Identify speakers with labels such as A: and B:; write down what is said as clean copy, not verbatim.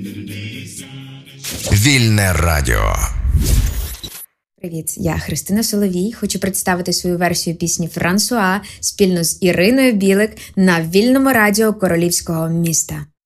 A: Вільне радіо.
B: Привіт, я Христина Соловій. Хочу представити свою версію пісні «Франсуа» спільно з Іриною Білик на Вільному радіо Королівського міста.